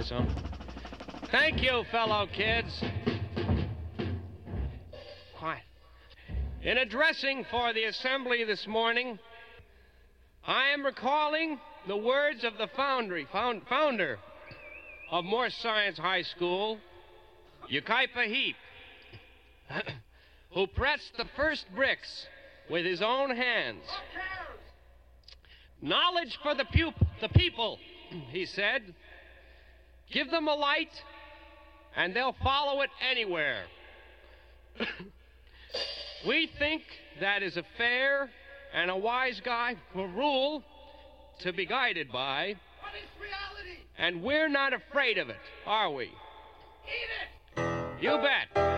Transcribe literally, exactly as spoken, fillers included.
some. Thank you, fellow kids. Quiet. In addressing for the assembly this morning, I am recalling the words of the foundry, found, founder of Morse Science High School, Yucaipa Heap, who pressed the first bricks with his own hands. Knowledge for the, pup- the people, he said. Give them a light, and they'll follow it anywhere. We think that is a fair and a wise guy for rule to be guided by. But it's reality. And we're not afraid of it, are we? Eat it! You bet.